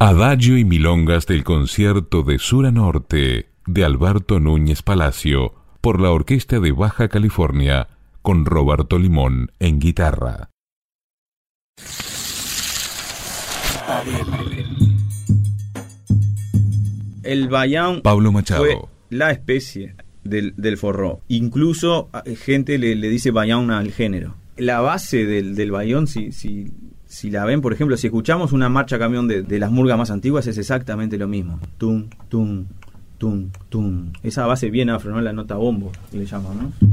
Adagio y milongas del concierto de sur a norte de Alberto Núñez Palacio por la Orquesta de Baja California con Roberto Limón en guitarra. El bayán Pablo Machado. fue la especie del forró. Incluso gente le dice bayán al género. La base del bayón, si la ven, por ejemplo, si escuchamos una marcha camión de las murgas más antiguas, es exactamente lo mismo. Tum, tum, tum, tum. Esa base bien afro, ¿no? La nota bombo, le llaman, ¿no?